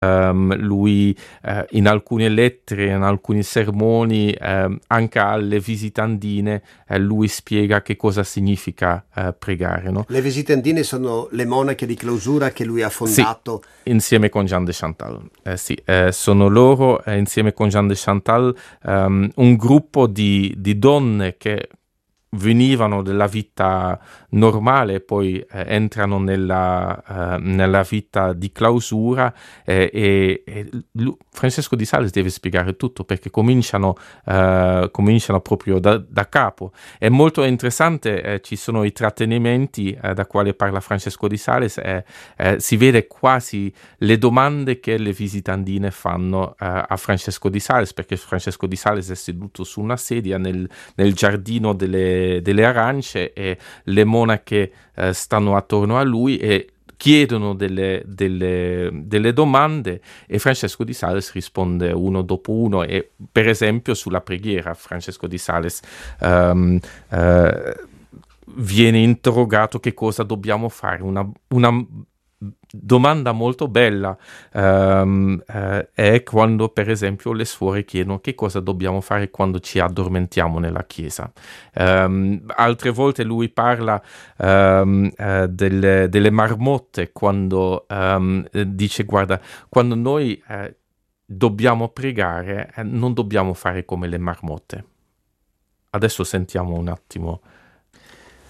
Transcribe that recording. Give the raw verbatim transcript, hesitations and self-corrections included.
Um, lui uh, in alcune lettere, in alcuni sermoni, uh, anche alle visitandine, uh, lui spiega che cosa significa uh, pregare, no? Le visitandine sono le monache di clausura che lui ha fondato. Sì, insieme con Jean de Chantal. Eh, sì, eh, sono loro, eh, insieme con Jean de Chantal, um, un gruppo di, di donne che venivano dalla vita normale e poi eh, entrano nella, uh, nella vita di clausura eh, e, e lui, Francesco di Sales deve spiegare tutto perché cominciano, uh, cominciano proprio da, da capo. È molto interessante, eh, ci sono i trattenimenti eh, da quale parla Francesco di Sales, eh, eh, si vede quasi le domande che le visitandine fanno uh, a Francesco di Sales, perché Francesco di Sales è seduto su una sedia nel, nel giardino delle delle arance e le monache eh, stanno attorno a lui e chiedono delle, delle, delle domande e Francesco di Sales risponde uno dopo uno e per esempio sulla preghiera Francesco di Sales um, uh, viene interrogato che cosa dobbiamo fare, una, una domanda molto bella um, uh, è quando per esempio le suore chiedono che cosa dobbiamo fare quando ci addormentiamo nella chiesa. Um, altre volte lui parla um, uh, delle, delle marmotte quando um, dice guarda, quando noi uh, dobbiamo pregare eh, non dobbiamo fare come le marmotte. Adesso sentiamo un attimo